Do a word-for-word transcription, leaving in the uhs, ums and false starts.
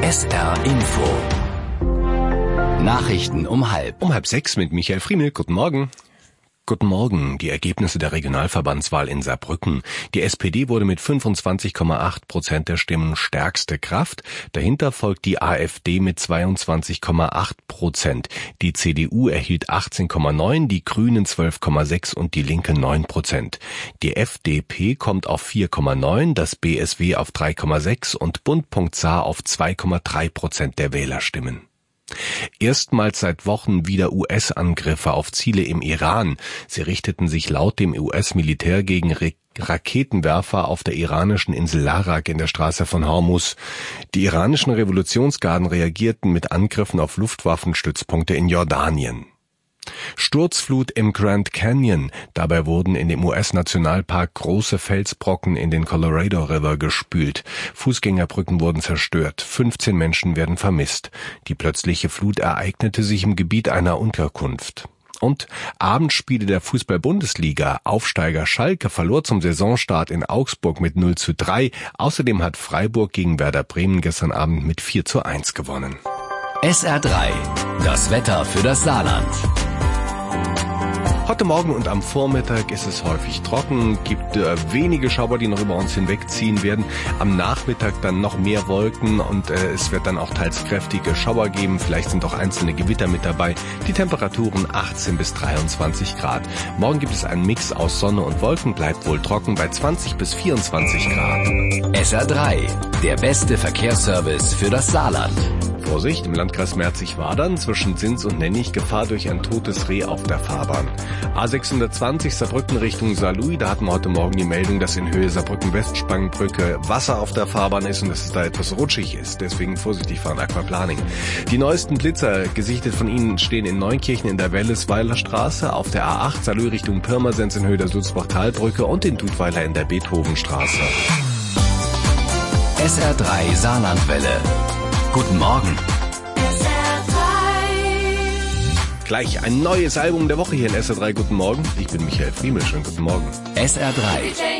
S R Info. Nachrichten um halb. Um halb sechs mit Michael Friemel. Guten Morgen. Guten Morgen. Die Ergebnisse der Regionalverbandswahl in Saarbrücken. Die S P D wurde mit fünfundzwanzig Komma acht Prozent der Stimmen stärkste Kraft. Dahinter folgt die A f D mit zweiundzwanzig Komma acht Prozent. Die C D U erhielt achtzehn Komma neun, die Grünen zwölf Komma sechs und die Linke neun Prozent. Die F D P kommt auf vier Komma neun, das B S W auf drei Komma sechs und Bund.Saar auf zwei Komma drei Prozent der Wählerstimmen. Erstmals seit Wochen wieder U S-Angriffe auf Ziele im Iran. Sie richteten sich laut dem U S-Militär gegen Re- Raketenwerfer auf der iranischen Insel Larak in der Straße von Hormuz. Die iranischen Revolutionsgarden reagierten mit Angriffen auf Luftwaffenstützpunkte in Jordanien. Sturzflut im Grand Canyon. Dabei wurden in dem U S-Nationalpark große Felsbrocken in den Colorado River gespült. Fußgängerbrücken wurden zerstört. fünfzehn Menschen werden vermisst. Die plötzliche Flut ereignete sich im Gebiet einer Unterkunft. Und Abendspiele der Fußball-Bundesliga. Aufsteiger Schalke verlor zum Saisonstart in Augsburg mit null zu drei. Außerdem hat Freiburg gegen Werder Bremen gestern Abend mit vier zu eins gewonnen. S R drei. Das Wetter für das Saarland. Heute Morgen und am Vormittag ist es häufig trocken, gibt äh, wenige Schauer, die noch über uns hinwegziehen werden. Am Nachmittag dann noch mehr Wolken und äh, es wird dann auch teils kräftige Schauer geben. Vielleicht sind auch einzelne Gewitter mit dabei. Die Temperaturen achtzehn bis dreiundzwanzig Grad. Morgen gibt es einen Mix aus Sonne und Wolken, bleibt wohl trocken bei zwanzig bis vierundzwanzig Grad. S R drei. Der beste Verkehrsservice für das Saarland. Vorsicht, im Landkreis Merzig-Wadern zwischen Sins und Nennig Gefahr durch ein totes Reh auf der Fahrbahn. A sechshundertzwanzig Saarbrücken Richtung Saarlouis, da hatten wir heute Morgen die Meldung, dass in Höhe Saarbrücken-Westsprangbrücke Wasser auf der Fahrbahn ist und dass es da etwas rutschig ist. Deswegen vorsichtig fahren, Aquaplaning. Die neuesten Blitzer, gesichtet von Ihnen, stehen in Neunkirchen in der Wellesweiler Straße, auf der A acht Saarlouis Richtung Pirmasens in Höhe der Sulzbach-Talbrücke und in Dudweiler in der Beethovenstraße. S R drei Saarlandwelle. Guten Morgen. Gleich ein neues Album der Woche hier in S R drei. Guten Morgen. Ich bin Michael Friemel. Schönen guten Morgen. S R drei.